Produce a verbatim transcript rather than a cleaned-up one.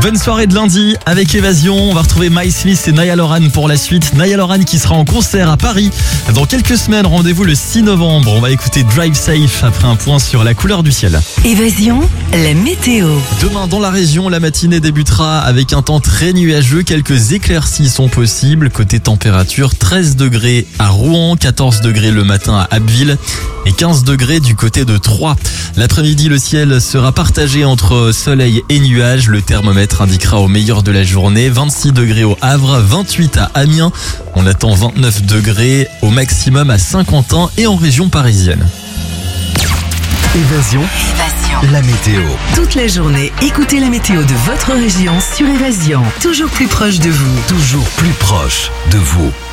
Bonne soirée de lundi avec Évasion. On va retrouver Mike Smith et Niall Horan pour la suite. Niall Horan qui sera en concert à Paris dans quelques semaines. Rendez-vous le six novembre. On va écouter Drive Safe après un point sur la couleur du ciel. Évasion, la météo. Demain dans la région, la matinée débutera avec un temps très nuageux. Quelques éclaircies sont possibles. Côté température, treize degrés à Rouen, quatorze degrés le matin à Abbeville et quinze degrés du côté de Troyes. L'après-midi, le ciel sera partagé entre soleil et nuages. Le thermomètre indiquera au meilleur de la journée vingt-six degrés au Havre, vingt-huit à Amiens. On attend vingt-neuf degrés au maximum à Saint-Quentin et en région parisienne. Évasion, Évasion. la météo. Toute la journée, écoutez la météo de votre région sur Évasion. Toujours plus proche de vous. Toujours plus proche de vous.